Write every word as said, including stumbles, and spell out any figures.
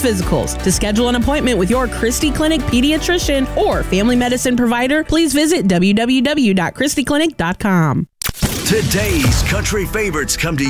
physicals. To schedule an appointment with your Christie Clinic pediatrician or family medicine provider, please visit w w w dot christie clinic dot com. Today's country favorites come to you